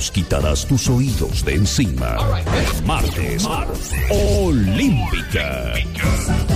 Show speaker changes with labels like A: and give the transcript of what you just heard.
A: nos quitarás tus oídos de encima. Martes Olímpica.